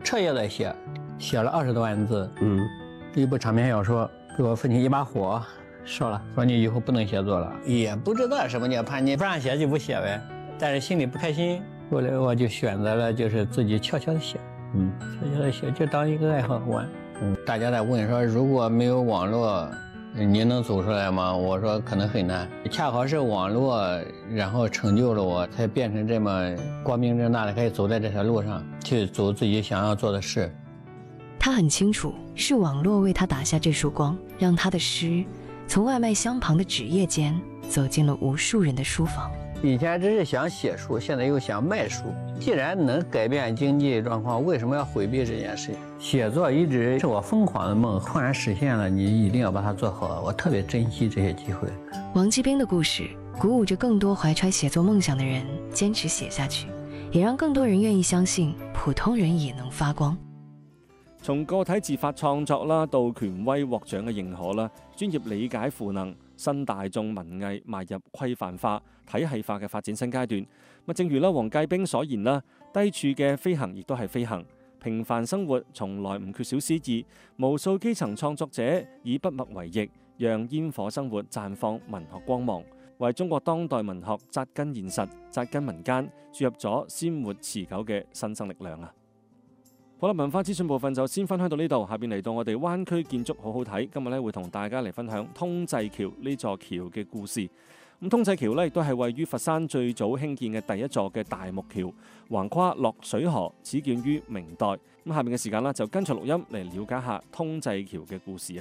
彻夜在写，写了20多万字。一部长篇小说，给我父亲一把火烧了，说你以后不能写作了，也不知道什么叫叛逆，不让写就不写呗。但是心里不开心，后来我就选择了就是自己悄悄的写，悄悄的写，就当一个爱好玩。大家在问说，如果没有网络，你能走出来吗？我说可能很难，恰好是网络，然后成就了我，才变成这么光明正大的可以走在这条路上，去走自己想要做的事。 他很清楚，是网络为他打下这束光，让他的诗从外卖箱旁的纸页间走进了无数人的书房。 以前只是想写书，现在又想卖书。既然能改变经济状况，为什么要回避这件事？写作一直是我疯狂的梦，突然实现了，你一定要把它做好。我特别珍惜这些机会。 王继兵的故事鼓舞着更多怀揣寫作夢想的人堅持寫下去，也讓更多人願意相信普通人也能發光。 從個體自發創作啦，到權威獲獎嘅認可啦，專業理解賦能，新大眾文藝邁入規範化、體系化嘅發展新階段。正如啦王繼兵所言啦，低處嘅飛行亦都係飛行。平凡生活從來唔缺少詩意，無數基層創作者以筆墨為翼，讓煙火生活綻放文學光芒，為中國當代文學扎根現實、扎根民間，注入咗鮮活持久嘅新生力量啊！好啦，文化資訊部分就先分享到呢度，下邊嚟到我哋灣區建築好好睇。今日咧會同大家嚟分享通濟橋呢座橋嘅故事。咁通濟橋咧亦都係位於佛山最早興建嘅第一座嘅大木橋，橫跨落水河，始建於明代。咁下面嘅時間啦，就跟隨錄音嚟了解下通濟橋嘅故事啊！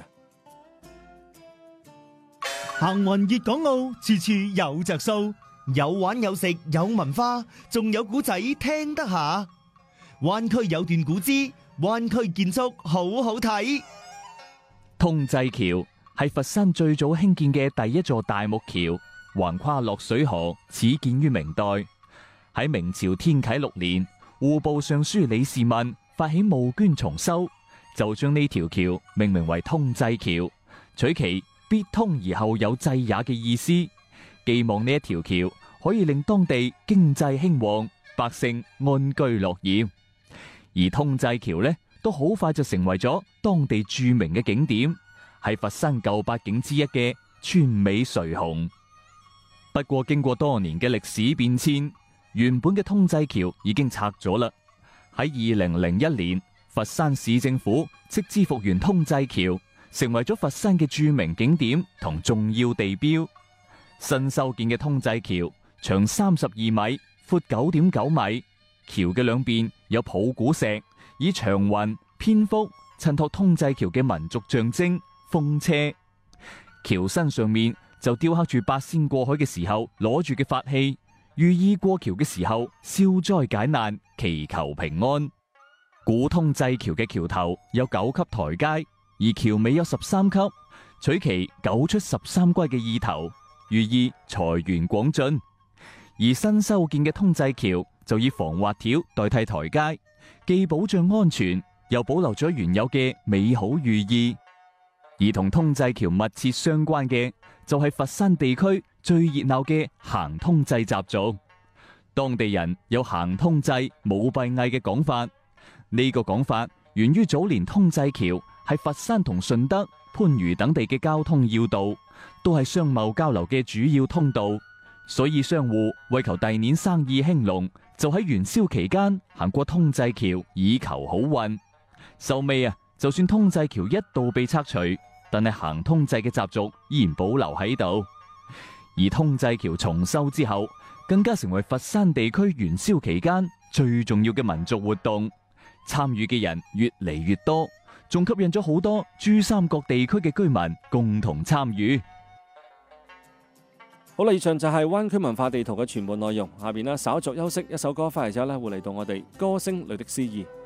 行雲粵港澳，處處有着數，有玩有食有文化，仲有古仔聽得下。灣區有段古之灣區建築好好睇。 通濟橋係佛山最早興建嘅第一座大木橋，橫跨落水河，始建於明代。喺明朝天啟6年，戶部尚書李士民發起募捐重修，就將呢條橋命名為通濟橋，取其必通而後有濟也嘅意思，寄望呢一條橋可以令當地經濟興旺，百姓安居樂業。而通濟橋呢，都好快就成為咗當地著名嘅景點，係佛山舊8景之一嘅川尾垂虹。不過經過多年嘅歷史變遷，原本嘅通濟橋已經拆咗啦。喺2001年，佛山市政府斥資復原通濟橋，成為咗佛山嘅著名景點同重要地標。新修建嘅通濟橋長32米，闊9.9米。橋嘅兩邊有抱鼓石，以長雲、蝙蝠襯托通濟橋嘅民族象徵風車。橋身上面就雕刻住八仙過海嘅時候攞住嘅法器，寓意過橋嘅時候消災解難、祈求平安。古通濟橋嘅橋頭有9級台階，而橋尾有13級，取其9出13歸嘅意頭，寓意財源廣進。而新修建嘅通濟橋就以防滑條代替台階，既保障安全，又保留咗原有嘅美好寓意。而同通濟橋密切相關嘅就係佛山地區最熱鬧嘅行通濟習俗。當地人有行通濟舞閉翳嘅講法，呢個講法源於早年通濟橋係佛山同順德、番禺等地嘅交通要道，都係商貿交流嘅主要通道。所以商戶為求第年生意興隆，就喺元宵期間行過通濟橋以求好運。收尾就算通濟橋一度被拆除，但係行通濟嘅習俗依然保留喺度。而通濟橋重修之後，更加成為佛山地區元宵期間最重要嘅民族活動，參與嘅人越嚟越多，仲吸引咗好多珠三角地區嘅居民共同參與。 好啦，以上就係灣區文化地圖嘅全部內容。下邊稍作休息，一首歌翻嚟之後會嚟到我哋歌聲裏的詩意。